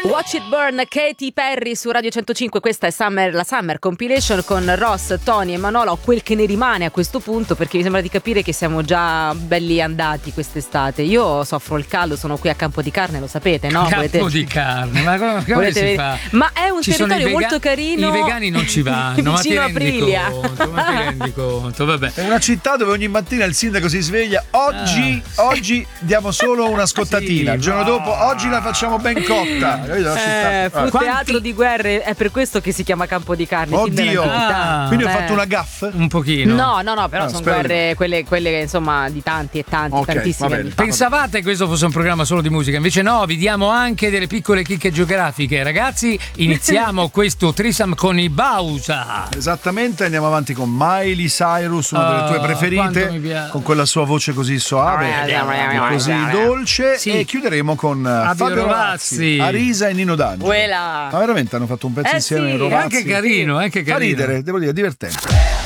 Watch It Burn, Katy Perry su Radio 105. Questa è la Summer Compilation con Ross, Tony e Manolo, o quel che ne rimane a questo punto, perché mi sembra di capire che siamo già belli andati quest'estate. Io soffro il caldo, sono qui a Campo di Carne, lo sapete, no? Campo di Carne, ma come si fa? Ma è un territorio molto carino. I vegani non ci vanno, ma ti rendi conto? Vabbè. È una città dove ogni mattina il sindaco si sveglia. Oggi diamo solo una scottatina. Sì, il giorno dopo, oggi la facciamo ben cotta. Fu teatro di guerre, è per questo che si chiama Campo di Carne. Oddio, quindi ho fatto una gaffe? Un pochino. No, però sono guerre quelle insomma di tanti e tanti, tantissimi anni fa. Pensavate che questo fosse un programma solo di musica, invece no, vi diamo anche delle piccole chicche geografiche. Ragazzi, iniziamo questo threesome con i Bausa. Esattamente, andiamo avanti con Miley Cyrus, una delle tue preferite, con quella sua voce così soave, così dolce, e chiuderemo con Fabio Rovazzi, Arisa e Nino D'Angelo. Ma veramente hanno fatto un pezzo insieme, sì. Rovazzi. Anche carino. Fa ridere, devo dire, divertente.